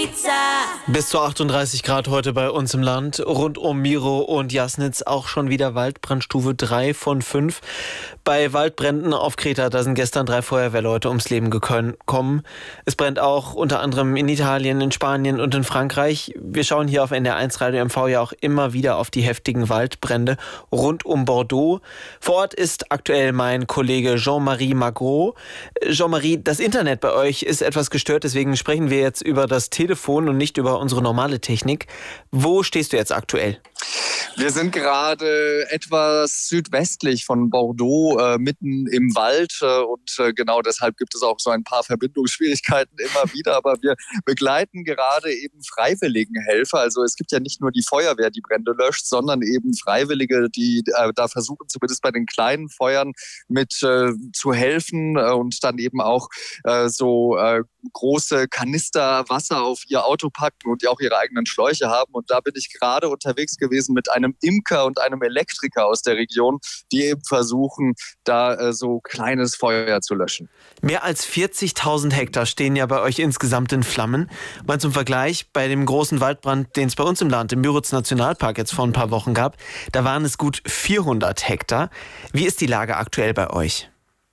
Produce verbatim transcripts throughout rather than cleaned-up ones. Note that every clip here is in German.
Bis zu achtunddreißig Grad heute bei uns im Land. Rund um Miro und Jasnitz auch schon wieder Waldbrandstufe drei von fünf. Bei Waldbränden auf Kreta, da sind gestern drei Feuerwehrleute ums Leben gekommen. Es brennt auch unter anderem in Italien, in Spanien und in Frankreich. Wir schauen hier auf N D R eins Radio M V ja auch immer wieder auf die heftigen Waldbrände rund um Bordeaux. Vor Ort ist aktuell mein Kollege Jean-Marie Magro. Jean-Marie, das Internet bei euch ist etwas gestört, deswegen sprechen wir jetzt über das Telefon und nicht über unsere normale Technik. Wo stehst du jetzt aktuell? Wir sind gerade etwas südwestlich von Bordeaux, äh, mitten im Wald äh, und äh, genau deshalb gibt es auch so ein paar Verbindungsschwierigkeiten immer wieder, aber wir begleiten gerade eben Freiwilligenhelfer. Also es gibt ja nicht nur die Feuerwehr, die Brände löscht, sondern eben Freiwillige, die äh, da versuchen, zumindest bei den kleinen Feuern mit äh, zu helfen äh, und dann eben auch äh, so äh, große Kanister Wasser auf ihr Auto packen und die auch ihre eigenen Schläuche haben. Und da bin ich gerade unterwegs gewesen mit einem Imker und einem Elektriker aus der Region, die eben versuchen, da äh, so kleines Feuer zu löschen. Mehr als vierzigtausend Hektar stehen ja bei euch insgesamt in Flammen. Mal zum Vergleich, bei dem großen Waldbrand, den es bei uns im Land, im Müritz Nationalpark jetzt vor ein paar Wochen gab, da waren es gut vierhundert Hektar. Wie ist die Lage aktuell bei euch?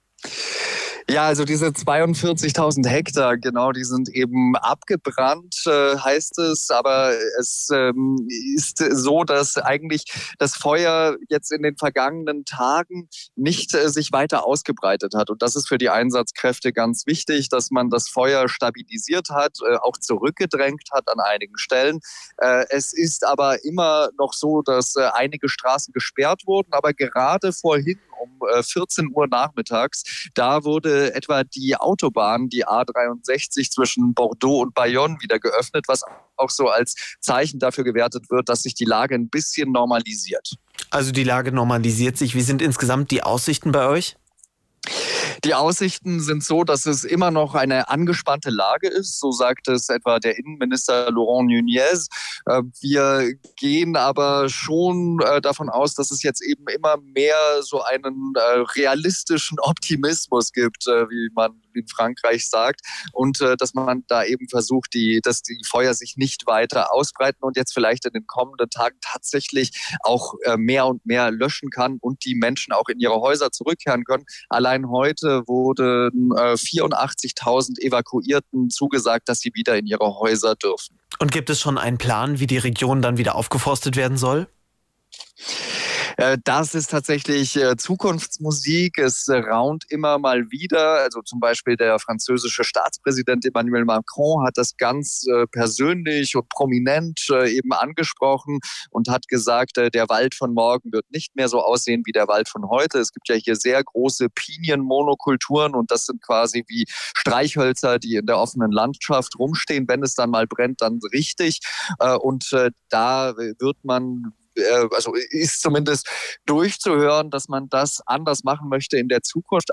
Ja, also diese zweiundvierzigtausend Hektar, genau, die sind eben abgebrannt, äh, heißt es. Aber es ähm, ist so, dass eigentlich das Feuer jetzt in den vergangenen Tagen nicht äh, sich weiter ausgebreitet hat. Und das ist für die Einsatzkräfte ganz wichtig, dass man das Feuer stabilisiert hat, äh, auch zurückgedrängt hat an einigen Stellen. Äh, es ist aber immer noch so, dass äh, einige Straßen gesperrt wurden. Aber gerade vorhin um äh, vierzehn Uhr nachmittags, da wurde etwa die Autobahn, die A dreiundsechzig zwischen Bordeaux und Bayonne wieder geöffnet, was auch so als Zeichen dafür gewertet wird, dass sich die Lage ein bisschen normalisiert. Also die Lage normalisiert sich. Wie sind insgesamt die Aussichten bei euch? Die Aussichten sind so, dass es immer noch eine angespannte Lage ist, so sagt es etwa der Innenminister Laurent Nunez. Wir gehen aber schon davon aus, dass es jetzt eben immer mehr so einen realistischen Optimismus gibt, wie man in Frankreich sagt, und dass man da eben versucht, die, dass die Feuer sich nicht weiter ausbreiten und jetzt vielleicht in den kommenden Tagen tatsächlich auch mehr und mehr löschen kann und die Menschen auch in ihre Häuser zurückkehren können. Allein heute wurden äh, vierundachtzigtausend Evakuierten zugesagt, dass sie wieder in ihre Häuser dürfen. Und gibt es schon einen Plan, wie die Region dann wieder aufgeforstet werden soll? Das ist tatsächlich Zukunftsmusik. Es raunt immer mal wieder. Also zum Beispiel der französische Staatspräsident Emmanuel Macron hat das ganz persönlich und prominent eben angesprochen und hat gesagt, der Wald von morgen wird nicht mehr so aussehen wie der Wald von heute. Es gibt ja hier sehr große Pinienmonokulturen und das sind quasi wie Streichhölzer, die in der offenen Landschaft rumstehen. Wenn es dann mal brennt, dann richtig. Und da wird man also ist zumindest durchzuhören, dass man das anders machen möchte in der Zukunft.